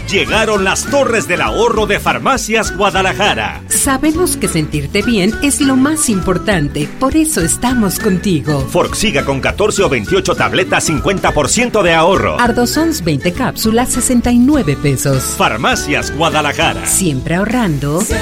Llegaron las torres del ahorro de Farmacias Guadalajara. Sabemos que sentirte bien es lo más importante, por eso estamos contigo. Forxiga con 14 o 28 tabletas, 50% de ahorro. Ardosons 20 cápsulas, 69 pesos. Farmacias Guadalajara. Siempre ahorrando.